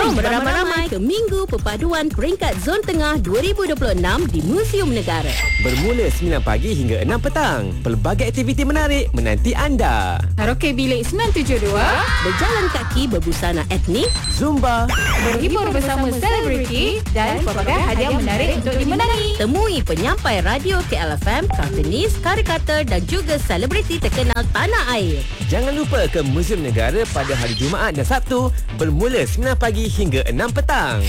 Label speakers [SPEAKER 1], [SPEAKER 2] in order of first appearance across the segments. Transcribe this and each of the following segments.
[SPEAKER 1] Jom beramai-ramai ke Minggu Perpaduan Peringkat Zon Tengah 2026 di Museum Negara.
[SPEAKER 2] Bermula 9 pagi hingga 6 petang. Pelbagai aktiviti menarik menanti anda.
[SPEAKER 3] Karaoke bilik 972,
[SPEAKER 1] Berjalan kaki berbusana etnik,
[SPEAKER 2] Zumba,
[SPEAKER 3] berhibur bersama selebriti dan pelbagai hadiah menarik untuk dimenangi.
[SPEAKER 1] temui penyampai radio KLFM, kartunis, karikatur dan juga selebriti terkenal tanah air.
[SPEAKER 2] jangan lupa ke Museum Negara pada hari Jumaat dan Sabtu bermula 9 pagi hingga 6 petang.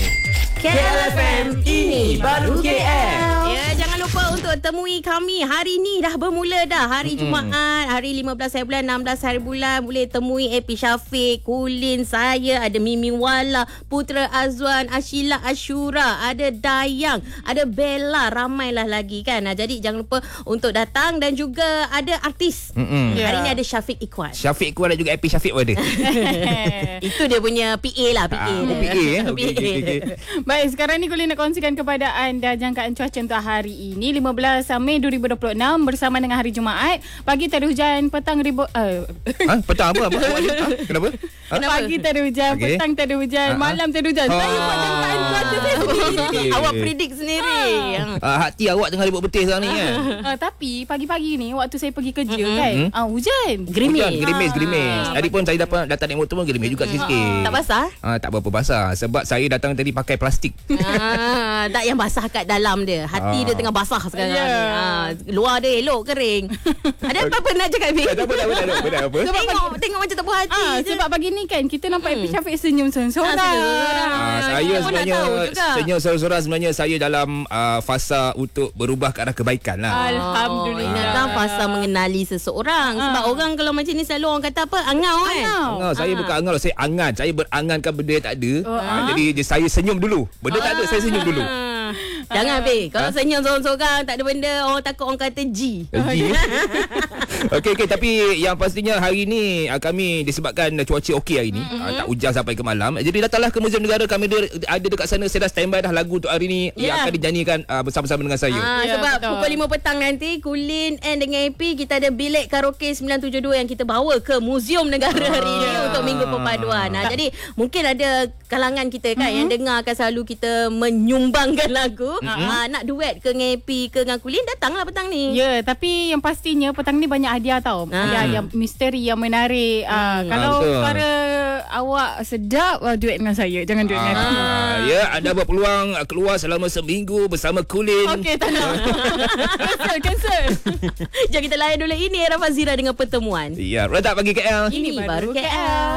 [SPEAKER 2] KLFM, ini baru KL.
[SPEAKER 1] Ya, jangan lupa untuk temui kami. Hari ni dah bermula dah. Hari Jumaat, hari 15 hari bulan, 16 hari bulan. Boleh temui Epi Syafiq, Kulin, saya, ada Mimi Wala, Putra Azwan, Ashila Ashura, ada Dayang, ada Bella, ramailah lagi kan. Jadi jangan lupa untuk datang dan juga ada artis. Hari ni ada Syafiq Ikhwan.
[SPEAKER 4] Syafiq Kuala juga Epi Syafiq pun ada.
[SPEAKER 1] Itu dia punya PA lah, PA.
[SPEAKER 4] PA okay.
[SPEAKER 3] Baik, sekarang ni Kulin nak kongsikan kepada anda jangkaan cuaca untuk hari ini 15 Mei 2026 bersama dengan hari Jumaat. Pagi tak ada hujan, petang
[SPEAKER 4] Petang apa? Kenapa?
[SPEAKER 3] Pagi tak ada hujan,
[SPEAKER 4] Okey.
[SPEAKER 3] petang tak ada hujan, malam tak ada hujan. Saya buat jangkaan cuaca saya sendiri.
[SPEAKER 1] Awak predict sendiri.
[SPEAKER 4] Hati awak tengah ribut betis sekarang ni kan?
[SPEAKER 3] Tapi pagi-pagi ni waktu saya pergi kerja kan, hujan.
[SPEAKER 1] Gerimis.
[SPEAKER 4] Gerimis. Tadi pun saya datang naik motor pun gerimis juga sikit-sikit.
[SPEAKER 1] Tak basah?
[SPEAKER 4] Tak berapa basah. Sebab saya datang tadi pakai plastik.
[SPEAKER 1] Tak yang basah kat dalam dia. Hati dia tengah basah sekarang ni. Luar dia elok kering. Ada apa-apa nak cakap Bil?
[SPEAKER 4] Tak apa.
[SPEAKER 1] Tengok macam tak puas hati je.
[SPEAKER 3] Sebab pagi ni kan kita nampak Epi Syafiq senyum seorang-seorang.
[SPEAKER 4] Saya
[SPEAKER 1] Kita pun nak tahu
[SPEAKER 4] sebenarnya
[SPEAKER 1] juga.
[SPEAKER 4] senyum seorang-seorang sebenarnya saya dalam fasa untuk berubah ke arah kebaikan lah.
[SPEAKER 3] Alhamdulillah.
[SPEAKER 1] Ingatlah fasa mengenali seseorang. Sebab orang kalau macam ni selalu orang kata apa? Angau kan?
[SPEAKER 4] Angal, saya bukan angal, saya angan. Saya berangankan benda yang tak ada. Jadi saya senyum dulu. Benda tak ada, saya senyum dulu.
[SPEAKER 1] Jangan Bil. Kalau senyum seorang-seorang tak ada benda, orang takut orang kata G.
[SPEAKER 4] Okey, tapi yang pastinya hari ni kami disebabkan cuaca okey hari ni, tak hujan sampai ke malam. Jadi datanglah ke Museum Negara, kami ada dekat sana. Saya dah standby dah lagu untuk hari ni yang akan dinyanyikan bersama-sama dengan saya.
[SPEAKER 1] Sebab
[SPEAKER 3] betul.
[SPEAKER 1] pukul 5 petang nanti Kulin and dengan AP kita ada bilik karaoke 972 yang kita bawa ke Museum Negara hari ini untuk Minggu Perpaduan. Jadi mungkin ada kalangan kita kan yang dengar akan selalu kita menyumbangkan lagu. Nak duet ke dengan AP ke dengan Kulin, datanglah petang ni.
[SPEAKER 3] Ya, tapi yang pastinya petang ni banyak hadiah tau. Hadiah yang misteri, yang menarik. Kalau
[SPEAKER 4] betul.
[SPEAKER 3] suara awak sedap, duet dengan saya. Jangan duet dengan aku.
[SPEAKER 4] Ya, anda berpeluang keluar selama seminggu bersama Kulin.
[SPEAKER 3] Okey, tak nak. Cancel.
[SPEAKER 1] Jom kita layan dulu. Ini Era Fazira dengan Pertemuan.
[SPEAKER 4] Ya, Redak Pagi KL.
[SPEAKER 1] Ini baru KL.